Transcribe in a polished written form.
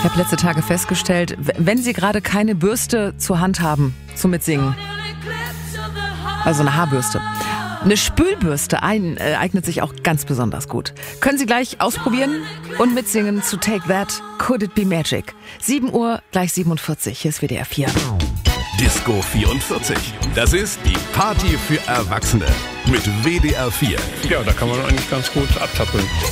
Ich habe letzte Tage festgestellt, wenn Sie gerade keine Bürste zur Hand haben zum Mitsingen, also eine Haarbürste, eine Spülbürste eignet sich auch ganz besonders gut. Können Sie gleich ausprobieren und mitsingen zu Take That, Could It Be Magic. 7 Uhr, gleich 47, hier ist WDR 4. Disco 44. Das ist die Party für Erwachsene mit WDR 4. Ja, da kann man eigentlich ganz gut abtappeln.